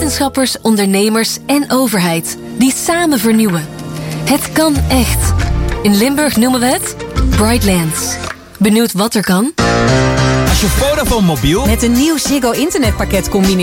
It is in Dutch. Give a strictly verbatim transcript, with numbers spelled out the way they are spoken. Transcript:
Wetenschappers, ondernemers en overheid die samen vernieuwen. Het kan echt. In Limburg noemen we het Brightlands. Benieuwd wat er kan? Als je Vodafone mobiel met een nieuw Ziggo internetpakket combineert